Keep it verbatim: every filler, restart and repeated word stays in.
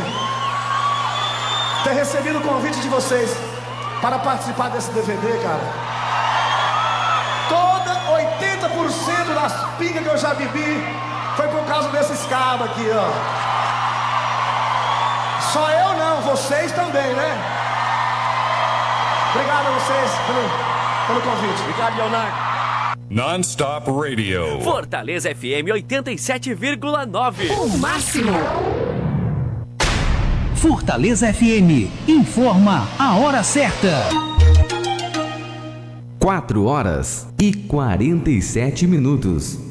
ter recebido o convite de vocês para participar desse D V D, cara. Toda oitenta por cento das pingas que eu já bebi foi por causa desses cabos aqui, ó. Só eu não, vocês também, né? Obrigado a vocês pelo, pelo convite. Obrigado, Leonardo. Non-Stop Radio. Fortaleza F M oitenta e sete vírgula nove. O máximo. Fortaleza F M informa a hora certa. quatro horas e quarenta e sete minutos.